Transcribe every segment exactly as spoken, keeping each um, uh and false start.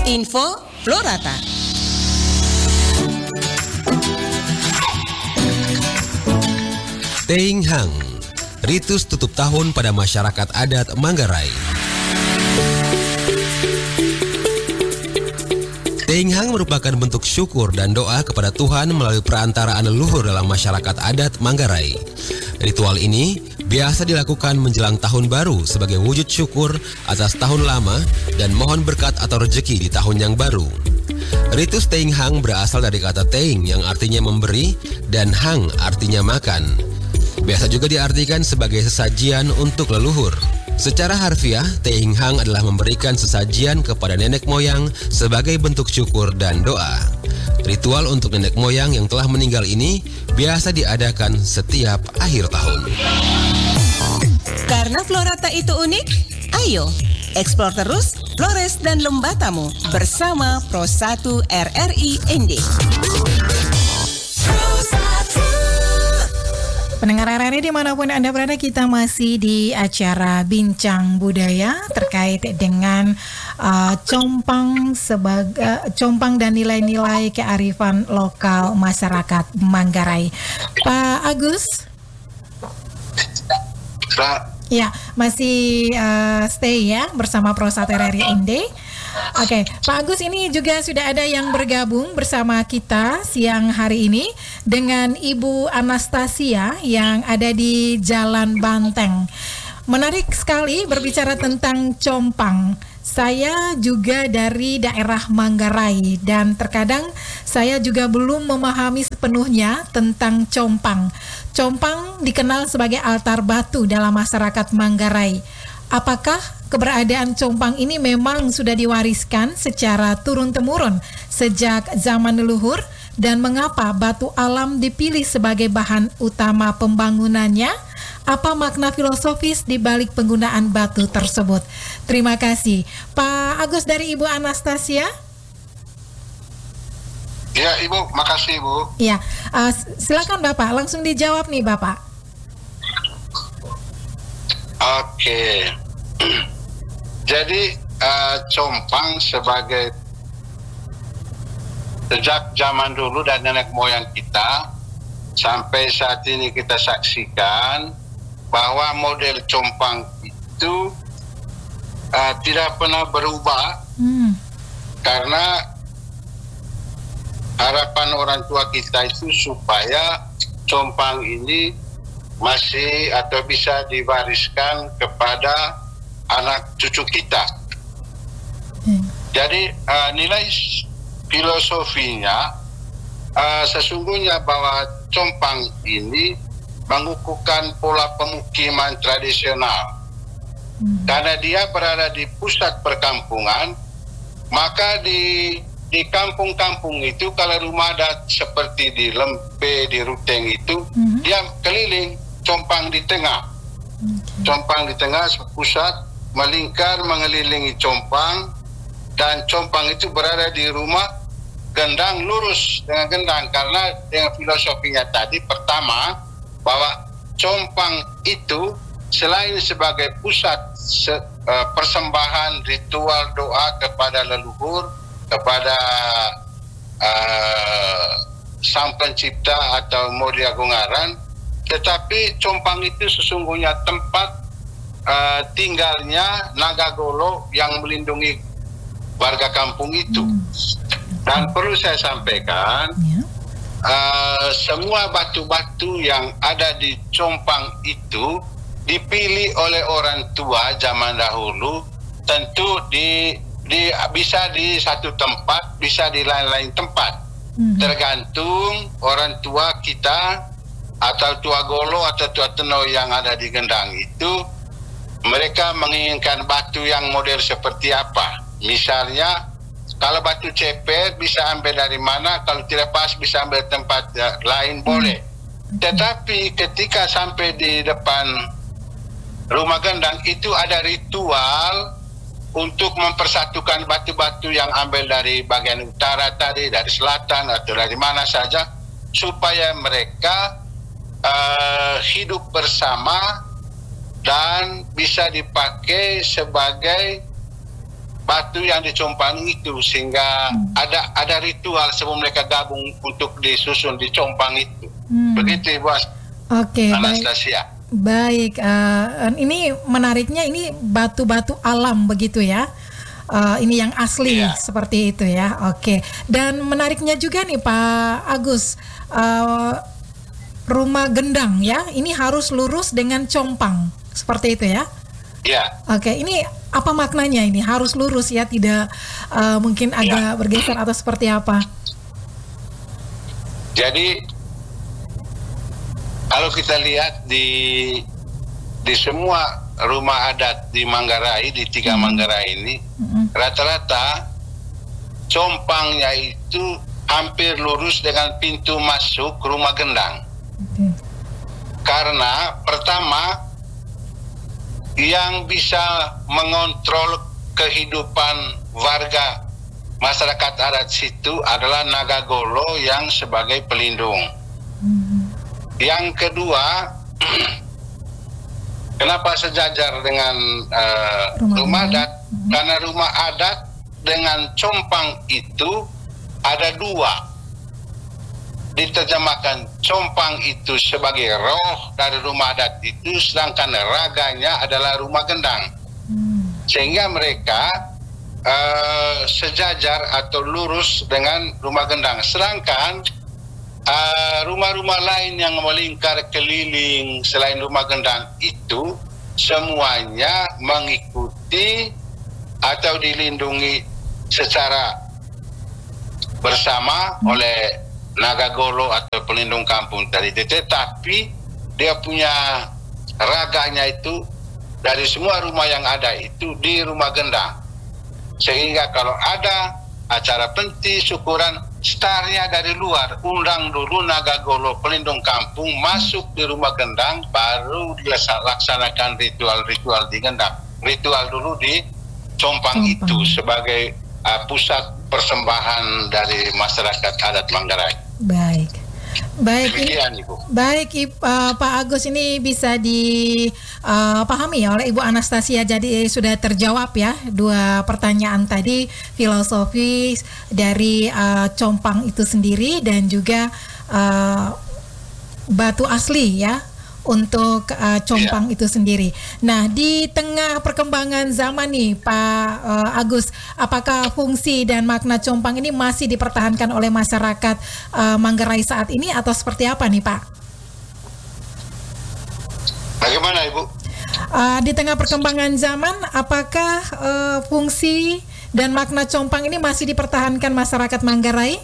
Info Florata. Teing Hang, ritus tutup tahun pada masyarakat adat Manggarai. Teing Hang merupakan bentuk syukur dan doa kepada Tuhan melalui perantaraan leluhur dalam masyarakat adat Manggarai. Ritual ini biasa dilakukan menjelang tahun baru sebagai wujud syukur atas tahun lama dan mohon berkat atau rezeki di tahun yang baru. Ritus Teing Hang berasal dari kata Teing yang artinya memberi dan Hang artinya makan. Biasa juga diartikan sebagai sesajian untuk leluhur. Secara harfiah, Teing Hang adalah memberikan sesajian kepada nenek moyang sebagai bentuk syukur dan doa. Ritual untuk nenek moyang yang telah meninggal ini biasa diadakan setiap akhir tahun. Karena Florata itu unik, ayo eksplor terus Flores dan Lembatamu bersama Pro satu R R I N D. Pendengar R R I dimanapun Anda berada, kita masih di acara Bincang Budaya terkait dengan uh, compang sebagai compang dan nilai-nilai kearifan lokal masyarakat Manggarai. Pak Agus? Pak. Ya, masih uh, stay ya bersama Pro satu R R I N D. Oke, okay. Pak Agus, ini juga sudah ada yang bergabung bersama kita siang hari ini dengan Ibu Anastasia yang ada di Jalan Banteng. Menarik sekali berbicara tentang compang. Saya juga dari daerah Manggarai dan terkadang saya juga belum memahami sepenuhnya tentang compang. Compang dikenal sebagai altar batu dalam masyarakat Manggarai. Apakah keberadaan compang ini memang sudah diwariskan secara turun-temurun sejak zaman leluhur, dan mengapa batu alam dipilih sebagai bahan utama pembangunannya? Apa makna filosofis di balik penggunaan batu tersebut? Terima kasih. Pak Agus dari Ibu Anastasia. Ya, Ibu, makasih, Ibu. Ya, uh, silakan Bapak, langsung dijawab nih Bapak. Oke. Jadi uh, compang sebagai sejak zaman dulu dan nenek moyang kita sampai saat ini kita saksikan bahwa model compang itu uh, tidak pernah berubah, hmm. karena harapan orang tua kita itu supaya compang ini masih atau bisa diwariskan kepada anak cucu kita. Hmm. Jadi uh, nilai filosofinya uh, sesungguhnya bahwa compang ini mengukuhkan pola pemukiman tradisional. Hmm. Karena dia berada di pusat perkampungan, maka di di kampung-kampung itu kalau rumah adat seperti di Lempe, di Ruteng itu, hmm. dia keliling, compang di tengah. Okay. Compang di tengah pusat, melingkar mengelilingi compang, dan compang itu berada di rumah gendang lurus dengan gendang, karena dengan filosofinya tadi pertama bahwa compang itu selain sebagai pusat se, uh, persembahan ritual doa kepada leluhur, kepada uh, Sang Pencipta atau Mulia Gungaran, tetapi compang itu sesungguhnya tempat uh, tinggalnya naga golo yang melindungi warga kampung itu. Dan perlu saya sampaikan, uh, semua batu-batu yang ada di compang itu dipilih oleh orang tua zaman dahulu, tentu di Di, bisa di satu tempat, bisa di lain-lain tempat. Mm-hmm. Tergantung orang tua kita atau tua golo atau tua teno yang ada di gendang itu, mereka menginginkan batu yang model seperti apa. Misalnya, kalau batu ceper bisa ambil dari mana, kalau tidak pas bisa ambil tempat ya, lain boleh. Mm-hmm. Tetapi ketika sampai di depan rumah gendang itu ada ritual untuk mempersatukan batu-batu yang ambil dari bagian utara tadi, dari selatan atau dari mana saja, supaya mereka uh, hidup bersama dan bisa dipakai sebagai batu yang dicompang itu, sehingga hmm. ada ada ritual sebelum mereka gabung untuk disusun di compang itu. Hmm. Begitu Ibu Oke, Anastasia. Baik, baik uh, ini menariknya ini batu-batu alam begitu ya. Uh, ini yang asli yeah. seperti itu ya. Oke. Dan menariknya juga nih Pak Agus, uh, rumah gendang ya, ini harus lurus dengan compang seperti itu ya. Ya. Yeah. Oke, ini apa maknanya ini harus lurus ya, tidak uh, mungkin agak yeah. bergeser atau seperti apa? Jadi kalau kita lihat di di semua rumah adat di Manggarai, di tiga hmm. Manggarai ini, hmm. rata-rata compangnya itu hampir lurus dengan pintu masuk rumah gendang. Okay. Karena pertama, yang bisa mengontrol kehidupan warga masyarakat adat situ adalah Nagagolo yang sebagai pelindung. Hmm. Yang kedua, kenapa sejajar dengan uh, rumah, rumah adat? Hmm. Karena rumah adat dengan compang itu ada dua. Diterjemahkan compang itu sebagai roh dari rumah adat itu, sedangkan raganya adalah rumah gendang. Hmm. Sehingga mereka uh, sejajar atau lurus dengan rumah gendang. Sedangkan uh, rumah-rumah lain yang melingkar keliling selain rumah gendang itu semuanya mengikuti atau dilindungi secara bersama hmm. oleh Nagagolo atau pelindung kampung tadi. Tetapi dia punya raganya itu dari semua rumah yang ada itu di rumah gendang. Sehingga kalau ada acara penti syukuran, startnya dari luar, undang dulu Nagagolo pelindung kampung masuk di rumah gendang, baru dilaksanakan ritual-ritual di gendang. Ritual dulu di compang hmm. itu sebagai uh, pusat persembahan dari masyarakat adat Manggarai. Baik, baik, Demikian, Ibu. baik, uh, Pak Agus, ini bisa dipahami uh, oleh Ibu Anastasia. Jadi sudah terjawab ya dua pertanyaan tadi, filosofis dari uh, compang itu sendiri dan juga uh, batu asli ya untuk uh, compang yeah. itu sendiri. Nah, di tengah perkembangan zaman nih Pak uh, Agus, apakah fungsi dan makna compang ini masih dipertahankan oleh masyarakat uh, Manggarai saat ini atau seperti apa nih Pak? Bagaimana Ibu? Uh, di tengah perkembangan zaman, apakah uh, fungsi dan makna compang ini masih dipertahankan masyarakat Manggarai?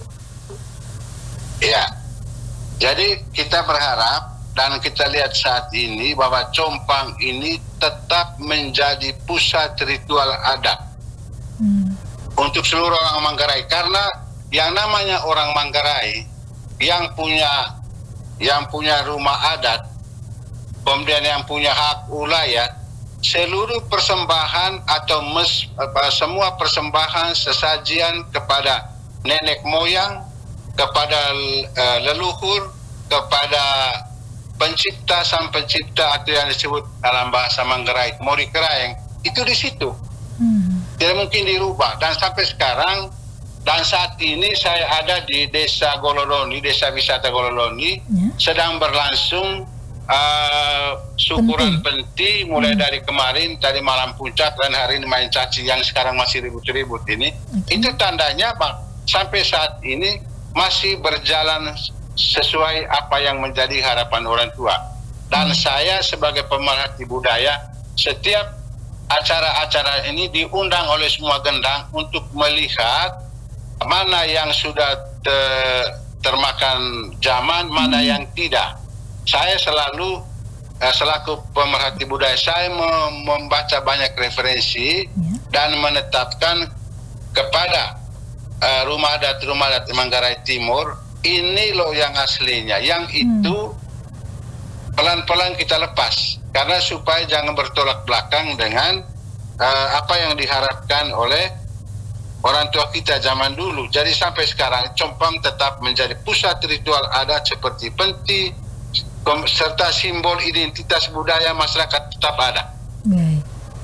Ya, jadi kita berharap dan kita lihat saat ini bahwa compang ini tetap menjadi pusat ritual adat hmm. untuk seluruh orang Manggarai. Karena yang namanya orang Manggarai yang punya yang punya rumah adat, kemudian yang punya hak ulayat, seluruh persembahan atau mes, apa, semua persembahan sesajian kepada nenek moyang, kepada uh, leluhur, kepada pencipta sang pencipta atau yang disebut dalam bahasa Manggarai Mori Keraeng, itu di situ. Hmm. Tidak mungkin dirubah. Dan sampai sekarang dan saat ini saya ada di Desa Gololoni, Desa Wisata Gololoni, ya. sedang berlangsung uh, syukuran penti, penti mulai hmm. dari kemarin, tadi malam puncak dan hari ini main caci yang sekarang masih ribut-ribut ini. Okay. Itu tandanya Bang, sampai saat ini masih berjalan sesuai apa yang menjadi harapan orang tua. Dan hmm. saya sebagai pemerhati budaya, setiap acara-acara ini diundang oleh semua gendang untuk melihat mana yang sudah te, termakan zaman, mana hmm. yang tidak. Saya selalu eh, selaku pemerhati budaya, saya mem- membaca banyak referensi hmm. dan menetapkan kepada eh, rumah adat rumah adat Manggarai Timur, ini loh yang aslinya, yang itu hmm. pelan-pelan kita lepas karena supaya jangan bertolak belakang dengan uh, apa yang diharapkan oleh orang tua kita zaman dulu. Jadi sampai sekarang compang tetap menjadi pusat ritual adat seperti penti serta simbol identitas budaya masyarakat tetap ada. Baik.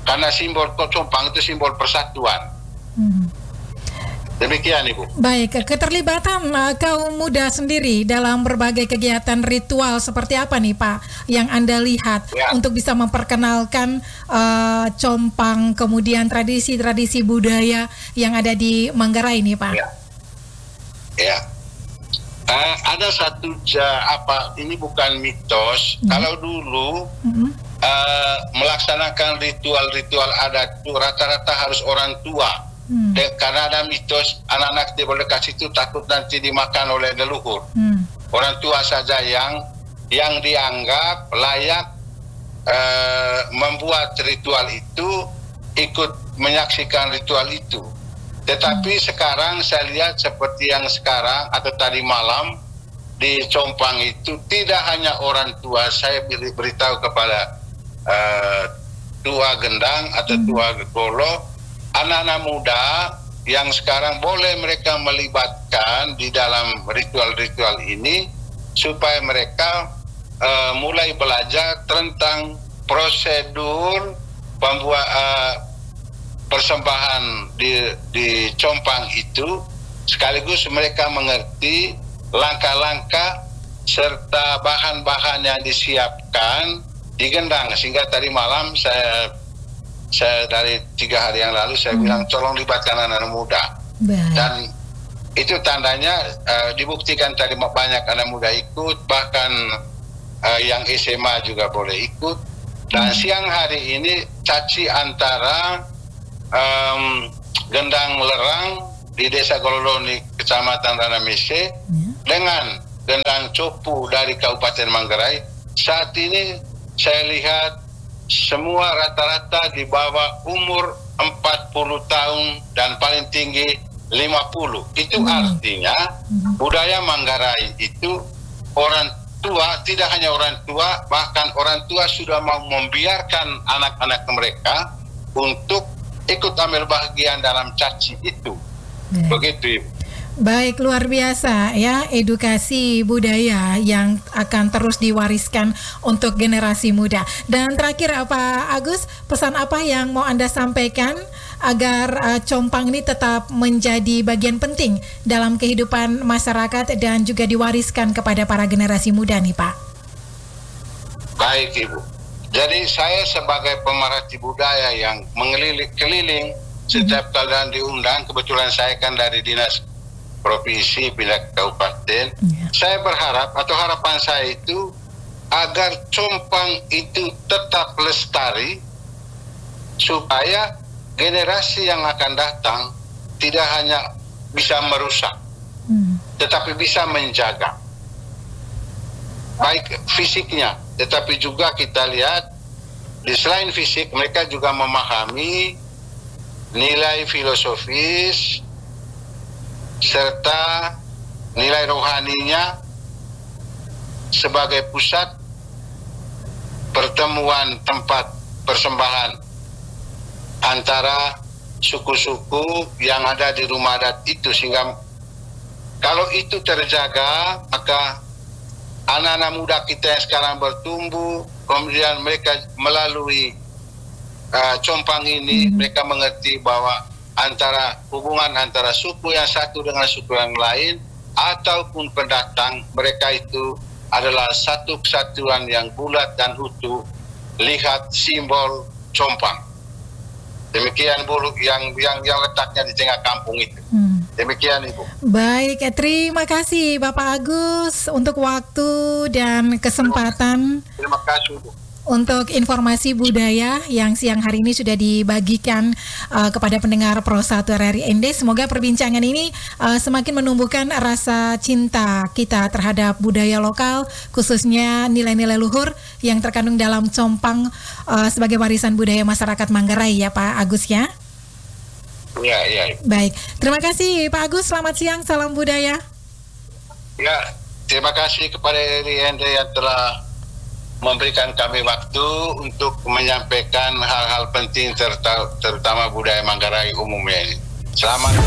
Karena simbol compang itu simbol persatuan. Hmm. Demikian, Ibu. Baik, keterlibatan uh, kaum muda sendiri dalam berbagai kegiatan ritual seperti apa nih Pak yang Anda lihat ya. untuk bisa memperkenalkan uh, compang, kemudian tradisi-tradisi budaya yang ada di Manggarai nih Pak? Ya, ya. Uh, ada satu ja, apa ini bukan mitos. Hmm. Kalau dulu hmm. uh, melaksanakan ritual-ritual adat itu rata-rata harus orang tua. Hmm. De, karena ada mitos anak-anak di dekat situ takut nanti dimakan oleh leluhur. Hmm. Orang tua saja yang yang dianggap layak uh, membuat ritual itu, ikut menyaksikan ritual itu. Tetapi hmm. sekarang saya lihat seperti yang sekarang atau tadi malam di Compang itu tidak hanya orang tua. Saya beritahu kepada uh, tua gendang atau hmm. tua golo, anak-anak muda yang sekarang boleh mereka melibatkan di dalam ritual-ritual ini supaya mereka uh, mulai belajar tentang prosedur pembuat uh, persembahan di, di Compang itu, sekaligus mereka mengerti langkah-langkah serta bahan-bahan yang disiapkan di gendang. Sehingga tadi malam saya Saya dari tiga hari yang lalu saya hmm. bilang tolong libatkan anak-anak muda. Baik. Dan itu tandanya uh, dibuktikan tadi banyak anak muda ikut, bahkan uh, yang S M A juga boleh ikut. Dan hmm. siang hari ini caci antara um, Gendang Lerang di Desa Gololoni, Kecamatan Ranamese, hmm. dengan Gendang Copu dari Kabupaten Manggarai. Saat ini saya lihat semua rata-rata di bawah umur empat puluh tahun dan paling tinggi lima puluh. Itu hmm. artinya hmm. budaya Manggarai itu orang tua, tidak hanya orang tua, bahkan orang tua sudah mau membiarkan anak-anak mereka untuk ikut ambil bagian dalam caci itu. Hmm. Begitu, Ibu. Baik, luar biasa ya edukasi budaya yang akan terus diwariskan untuk generasi muda. Dan terakhir Pak Agus, pesan apa yang mau Anda sampaikan agar uh, Compang ini tetap menjadi bagian penting dalam kehidupan masyarakat dan juga diwariskan kepada para generasi muda nih Pak? Baik, Ibu. Jadi saya sebagai pemerhati budaya yang mengeliling-keliling setiap hmm. kali diundang, kebetulan saya kan dari Dinas Provinsi pindah ke kabupaten, yeah. saya berharap atau harapan saya itu agar Compang itu tetap lestari supaya generasi yang akan datang tidak hanya bisa merusak, mm. tetapi bisa menjaga baik fisiknya, tetapi juga kita lihat di selain fisik mereka juga memahami nilai filosofis serta nilai rohaninya sebagai pusat pertemuan tempat persembahan antara suku-suku yang ada di rumah adat itu. Sehingga kalau itu terjaga, maka anak-anak muda kita yang sekarang bertumbuh, kemudian mereka melalui uh, Compang ini, hmm. mereka mengerti bahwa antara hubungan antara suku yang satu dengan suku yang lain ataupun pendatang, mereka itu adalah satu kesatuan yang bulat dan utuh. Lihat simbol Compang. Demikian Bu yang yang yang letaknya di tengah kampung itu. Hmm. Demikian Ibu. Baik, terima kasih Bapak Agus untuk waktu dan kesempatan. Terima kasih Bu. Untuk informasi budaya yang siang hari ini sudah dibagikan uh, kepada pendengar Pro satu R R I N D. Semoga perbincangan ini uh, semakin menumbuhkan rasa cinta kita terhadap budaya lokal, khususnya nilai-nilai luhur yang terkandung dalam Compang uh, sebagai warisan budaya masyarakat Manggarai ya Pak Agus ya. Ya, ya. Baik, terima kasih Pak Agus, selamat siang, salam budaya. Ya, terima kasih kepada R R I N D yang telah memberikan kami waktu untuk menyampaikan hal-hal penting terutama budaya Manggarai umumnya ini. Selamat.